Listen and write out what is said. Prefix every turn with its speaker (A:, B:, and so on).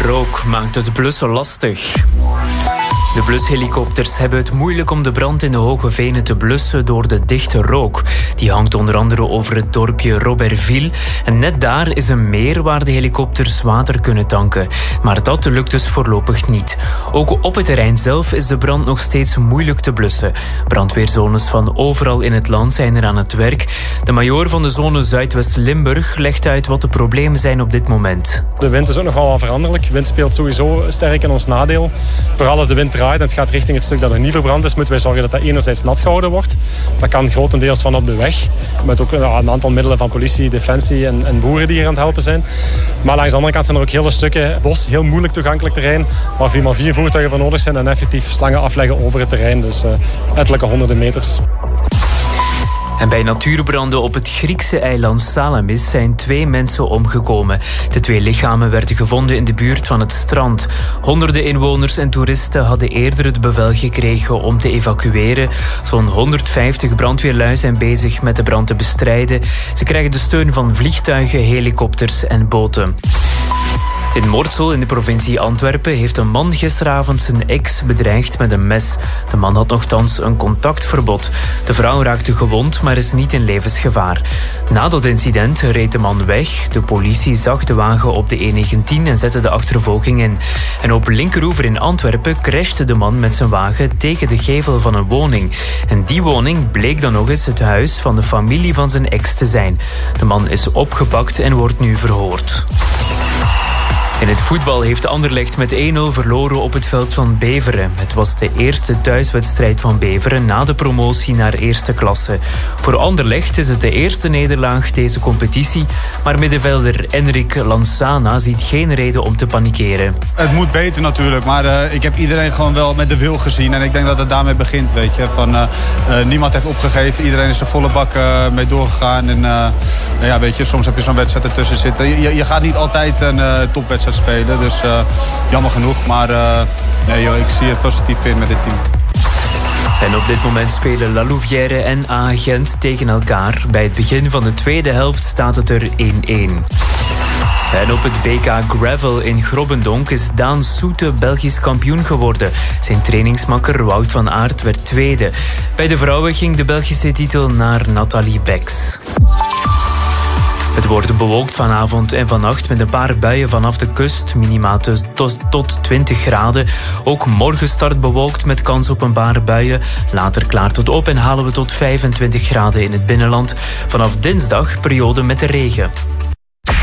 A: Rook maakt het blussen lastig. De blushelikopters hebben het moeilijk om de brand in de Hoge Venen te blussen door de dichte rook. Die hangt onder andere over het dorpje Robertville. En net daar is een meer waar de helikopters water kunnen tanken. Maar dat lukt dus voorlopig niet. Ook op het terrein zelf is de brand nog steeds moeilijk te blussen. Brandweerzones van overal in het land zijn er aan het werk. De majoor van de zone Zuidwest-Limburg legt uit wat de problemen zijn op dit moment.
B: De wind is ook nog wel veranderlijk. De wind speelt sowieso sterk in ons nadeel. Vooral als de wind draait en het gaat richting het stuk dat er niet verbrand is, moeten wij zorgen dat dat enerzijds nat gehouden wordt. Dat kan grotendeels van op de weg. Met ook een aantal middelen van politie, defensie en boeren die hier aan het helpen zijn. Maar langs de andere kant zijn er ook hele stukken bos, heel moeilijk toegankelijk terrein, waar 4x4 voertuigen voor nodig zijn en effectief slangen afleggen over het terrein. Dus ettelijke honderden meters.
A: En bij natuurbranden op het Griekse eiland Salamis zijn 2 mensen omgekomen. De 2 lichamen werden gevonden in de buurt van het strand. Honderden inwoners en toeristen hadden eerder het bevel gekregen om te evacueren. Zo'n 150 brandweerlui zijn bezig met de brand te bestrijden. Ze krijgen de steun van vliegtuigen, helikopters en boten. In Mortsel in de provincie Antwerpen heeft een man gisteravond zijn ex bedreigd met een mes. De man had nochtans een contactverbod. De vrouw raakte gewond, maar is niet in levensgevaar. Na dat incident reed de man weg. De politie zag de wagen op de E19 en zette de achtervolging in. En op Linkeroever in Antwerpen crashte de man met zijn wagen tegen de gevel van een woning. En die woning bleek dan nog eens het huis van de familie van zijn ex te zijn. De man is opgepakt en wordt nu verhoord. In het voetbal heeft Anderlecht met 1-0 verloren op het veld van Beveren. Het was de eerste thuiswedstrijd van Beveren na de promotie naar eerste klasse. Voor Anderlecht is het de eerste nederlaag deze competitie, maar middenvelder Enric Lansana ziet geen reden om te panikeren.
C: Het moet beter natuurlijk, maar ik heb iedereen gewoon wel met de wil gezien en ik denk dat het daarmee begint, weet je. Niemand heeft opgegeven, iedereen is er volle bak mee doorgegaan en ja, weet je, soms heb je zo'n wedstrijd ertussen zitten. Je gaat niet altijd een topwedstrijd spelen, dus jammer genoeg, maar nee joh, ik zie het positief in met dit team.
A: En op dit moment spelen La Louvière en A-Gent tegen elkaar. Bij het begin van de tweede helft staat het er 1-1. En op het BK Gravel in Grobbendonk is Daan Soete Belgisch kampioen geworden. Zijn trainingsmakker Wout van Aert werd tweede. Bij de vrouwen ging de Belgische titel naar Nathalie Beks. Het wordt bewolkt vanavond en vannacht met een paar buien vanaf de kust, minima tot 20 graden. Ook morgen start bewolkt met kans op een paar buien. Later klaart het op en halen we tot 25 graden in het binnenland. Vanaf dinsdag periode met de regen.